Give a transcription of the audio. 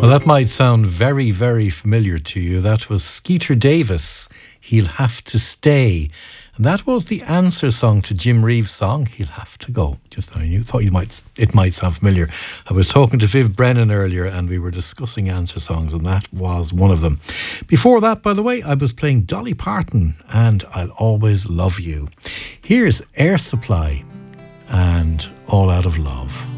Well, that might sound very, very familiar to you. That was Skeeter Davis, He'll Have to Stay. And that was the answer song to Jim Reeves' song, He'll Have to Go. Just I thought it might sound familiar. I was talking to Viv Brennan earlier and we were discussing answer songs, and that was one of them. Before that, by the way, I was playing Dolly Parton and I'll Always Love You. Here's Air Supply and All Out of Love.